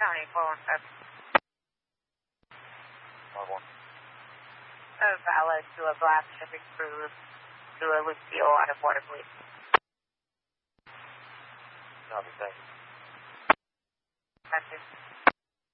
County 417. 1. A valid to a glass shipping cruise to a Lucille out of water, please. Copy, thank you. Thank you.